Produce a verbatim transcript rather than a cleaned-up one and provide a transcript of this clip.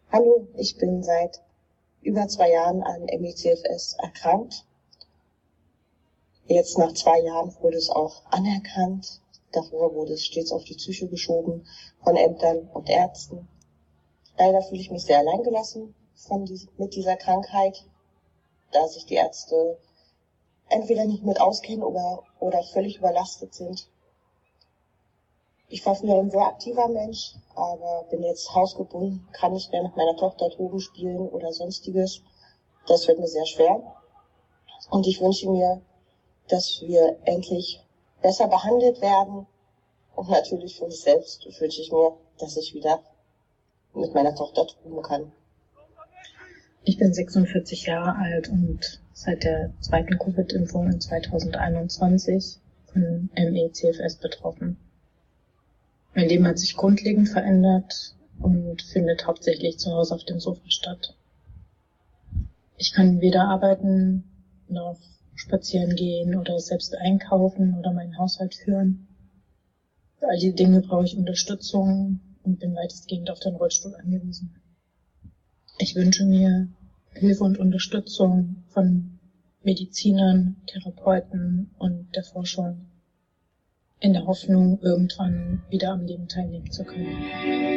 Hallo, ich bin seit über zwei Jahren an M E C F S erkrankt. Jetzt nach zwei Jahren wurde es auch anerkannt. Davor wurde es stets auf die Psyche geschoben von Ämtern und Ärzten. Leider fühle ich mich sehr alleingelassen von dies, mit dieser Krankheit, da sich die Ärzte entweder nicht mit auskennen oder, oder völlig überlastet sind. Ich war früher ein sehr aktiver Mensch, aber bin jetzt hausgebunden, kann nicht mehr mit meiner Tochter Drogen spielen oder sonstiges. Das wird mir sehr schwer. Und ich wünsche mir, dass wir endlich besser behandelt werden. Und natürlich für mich selbst wünsche ich mir, dass ich wieder mit meiner Tochter drogen kann. Ich bin sechsundvierzig Jahre alt und seit der zweiten Covid-Impfung in zweitausendeinundzwanzig von M E C F S betroffen. Mein Leben hat sich grundlegend verändert und findet hauptsächlich zu Hause auf dem Sofa statt. Ich kann weder arbeiten noch spazieren gehen oder selbst einkaufen oder meinen Haushalt führen. Für all die Dinge brauche ich Unterstützung und bin weitestgehend auf den Rollstuhl angewiesen. Ich wünsche mir Hilfe und Unterstützung von Medizinern, Therapeuten und der Forschung, in der Hoffnung, irgendwann wieder am Leben teilnehmen zu können.